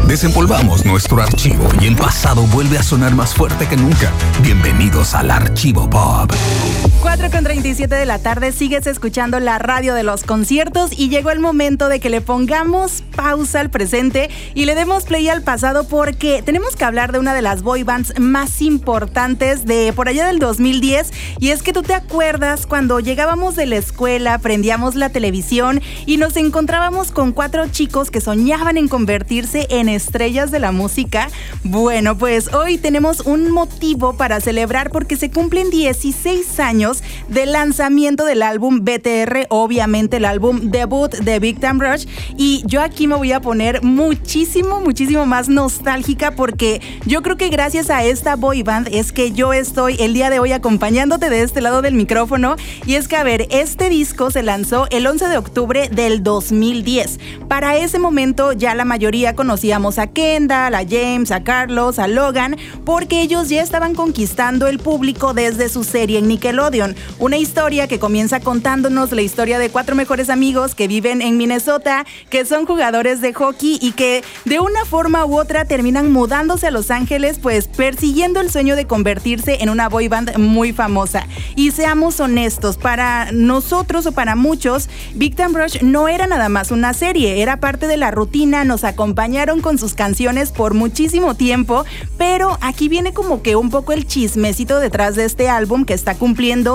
Desempolvamos nuestro archivo y el pasado vuelve a sonar más fuerte que nunca. Bienvenidos al Archivo Pop. 4:37 de la tarde, sigues escuchando la radio de los conciertos y llegó el momento de que le pongamos pausa al presente y le demos play al pasado, porque tenemos que hablar de una de las boy bands más importantes de por allá del 2010. Y es que tú te acuerdas cuando llegábamos de la escuela, prendíamos la televisión y nos encontrábamos con 4 chicos que soñaban en convertirse en estrellas de la música. Bueno, pues hoy tenemos un motivo para celebrar, porque se cumplen 16 años del lanzamiento del álbum BTR, obviamente el álbum debut de Big Time Rush. Y yo aquí me voy a poner muchísimo más nostálgica, porque yo creo que gracias a esta boy band es que yo estoy el día de hoy acompañándote de este lado del micrófono. Y es que, a ver, este disco se lanzó el 11 de octubre del 2010. Para ese momento ya la mayoría conocíamos a Kendall, a James, a Carlos, a Logan, porque ellos ya estaban conquistando el público desde su serie en Nickelodeon. Una historia que comienza contándonos la historia de 4 mejores amigos que viven en Minnesota, que son jugadores de hockey y que de una forma u otra terminan mudándose a Los Ángeles, pues persiguiendo el sueño de convertirse en una boy band muy famosa. Y seamos honestos, para nosotros o para muchos, Big Time Rush no era nada más una serie, era parte de la rutina, nos acompañaron con sus canciones por muchísimo tiempo, pero aquí viene como que un poco el chismecito detrás de este álbum, que está cumpliendo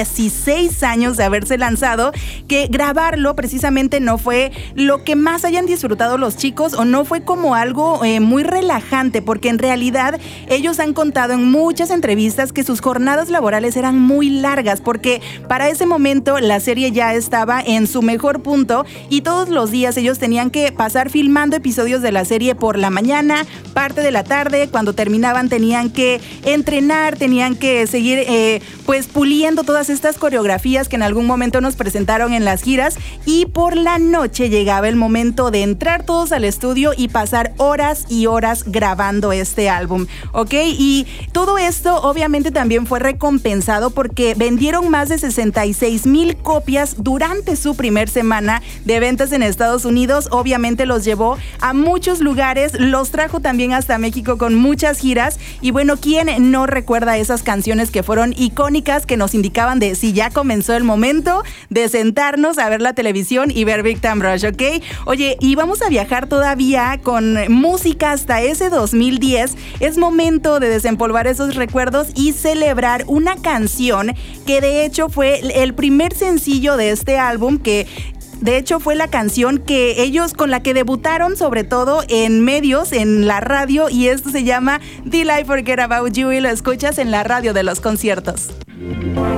16 años de haberse lanzado, que grabarlo precisamente no fue lo que más hayan disfrutado los chicos, o no fue como algo muy relajante, porque en realidad ellos han contado en muchas entrevistas que sus jornadas laborales eran muy largas, porque para ese momento la serie ya estaba en su mejor punto y todos los días ellos tenían que pasar filmando episodios de la serie por la mañana, parte de la tarde, cuando terminaban tenían que entrenar, tenían que seguir pues puliendo todas estas coreografías que en algún momento nos presentaron en las giras, y por la noche llegaba el momento de entrar todos al estudio y pasar horas y horas grabando este álbum, ¿ok? Y todo esto obviamente también fue recompensado porque vendieron más de 66,000 copias durante su primer semana de ventas en Estados Unidos. Obviamente los llevó a muchos lugares, los trajo también hasta México con muchas giras. Y bueno, ¿quién no recuerda esas canciones que fueron icónicas, que nos indicaban de si ya comenzó el momento de sentarnos a ver la televisión y ver Big Time Rush, ¿ok? Oye, y vamos a viajar todavía con música hasta ese 2010. Es momento de desempolvar esos recuerdos y celebrar una canción que de hecho fue el primer sencillo de este álbum, que de hecho fue la canción que ellos con la que debutaron, sobre todo en medios, en la radio, y esto se llama Till I Forget About You y lo escuchas en la radio de los conciertos.